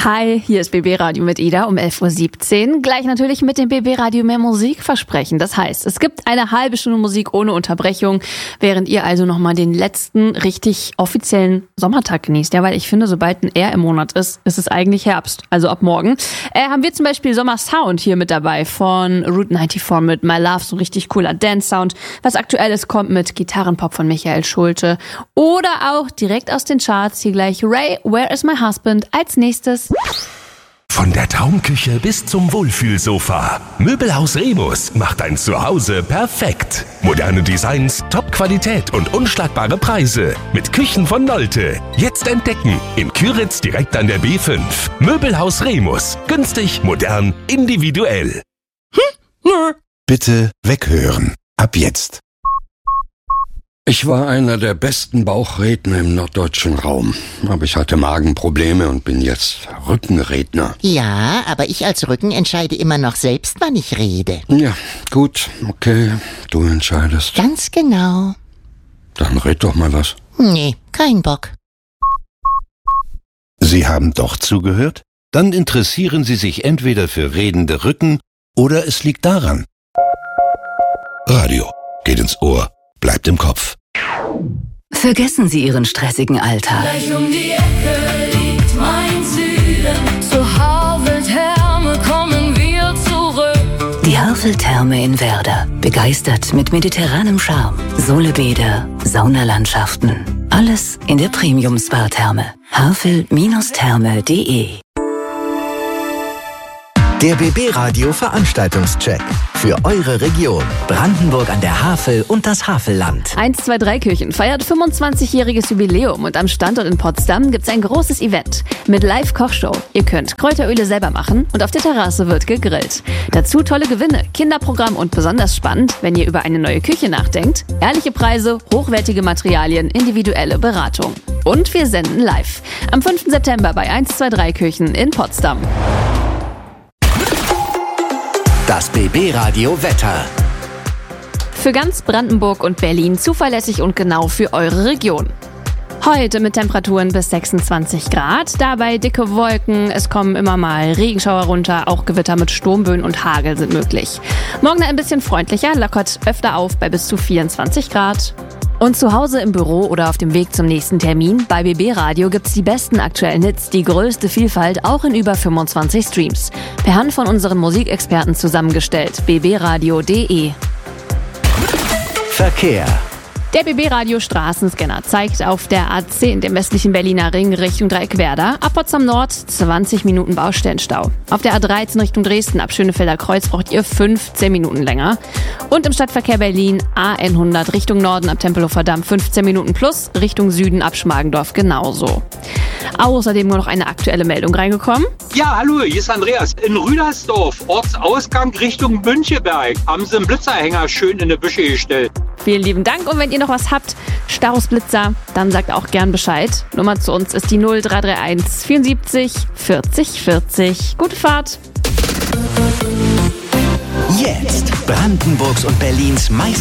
Hi, hier ist BB Radio mit Ida um 11.17 Uhr. Gleich natürlich mit dem BB Radio mehr Musik versprechen. Das heißt, es gibt eine halbe Stunde Musik ohne Unterbrechung, während ihr also nochmal den letzten richtig offiziellen Sommertag genießt. Ja, weil ich finde, sobald ein R im Monat ist, ist es eigentlich Herbst. Also ab morgen. Haben wir zum Beispiel Sommer Sound hier mit dabei von Route 94 mit My Love, so ein richtig cooler Dance-Sound. Was Aktuelles kommt mit Gitarrenpop von Michael Schulte. Oder auch direkt aus den Charts hier gleich Ray, Where is My Husband als nächstes. Von der Traumküche bis zum Wohlfühlsofa. Möbelhaus Remus macht dein Zuhause perfekt. Moderne Designs, Top-Qualität und unschlagbare Preise. Mit Küchen von Nolte. Jetzt entdecken. In Küritz direkt an der B5. Möbelhaus Remus. Günstig, modern, individuell. Bitte weghören. Ab jetzt. Ich war einer der besten Bauchredner im norddeutschen Raum. Aber ich hatte Magenprobleme und bin jetzt Rückenredner. Ja, aber ich als Rücken entscheide immer noch selbst, wann ich rede. Ja, gut, okay, du entscheidest. Ganz genau. Dann red doch mal was. Nee, kein Bock. Sie haben doch zugehört? Dann interessieren Sie sich entweder für redende Rücken oder es liegt daran. Radio geht ins Ohr, bleibt im Kopf. Vergessen Sie Ihren stressigen Alltag. Gleich um die Ecke liegt mein Süden. Zur Havel-Therme kommen wir zurück. Die Havel-Therme in Werder. Begeistert mit mediterranem Charme. Solebäder, Saunalandschaften. Alles in der Premium-Spa-Therme. havel-therme.de. Der BB Radio Veranstaltungscheck für eure Region. Brandenburg an der Havel und das Havelland. 123 Kirchen feiert 25-jähriges Jubiläum und am Standort in Potsdam gibt's ein großes Event mit Live-Kochshow. Ihr könnt Kräuteröle selber machen und auf der Terrasse wird gegrillt. Dazu tolle Gewinne, Kinderprogramm und besonders spannend, wenn ihr über eine neue Küche nachdenkt, ehrliche Preise, hochwertige Materialien, individuelle Beratung. Und wir senden live am 5. September bei 123 Kirchen in Potsdam. Das BB Radio Wetter. Für ganz Brandenburg und Berlin zuverlässig und genau für eure Region. Heute mit Temperaturen bis 26 Grad, dabei dicke Wolken, es kommen immer mal Regenschauer runter, auch Gewitter mit Sturmböen und Hagel sind möglich. Morgen ein bisschen freundlicher, lockert öfter auf bei bis zu 24 Grad. Und zu Hause im Büro oder auf dem Weg zum nächsten Termin, bei BB Radio gibt's die besten aktuellen Hits, die größte Vielfalt, auch in über 25 Streams. Per Hand von unseren Musikexperten zusammengestellt, bbradio.de. Verkehr. Der BB-Radio Straßenscanner zeigt auf der A10, dem westlichen Berliner Ring, Richtung Dreieckwerder, ab Potsdam Nord 20 Minuten Baustellenstau. Auf der A13 Richtung Dresden, ab Schönefelder Kreuz, braucht ihr 15 Minuten länger. Und im Stadtverkehr Berlin A100 Richtung Norden, ab Tempelhofer Damm 15 Minuten plus, Richtung Süden ab Schmargendorf genauso. Außerdem nur noch eine aktuelle Meldung reingekommen. Ja, hallo, hier ist Andreas. In Rüdersdorf, Ortsausgang Richtung Müncheberg, haben sie einen Blitzerhänger schön in die Büsche gestellt. Vielen lieben Dank und wenn ihr noch was habt, Staus, Blitzer, dann sagt auch gern Bescheid. Nummer zu uns ist die 0331 74 40 40. Gute Fahrt! Jetzt Brandenburgs und Berlins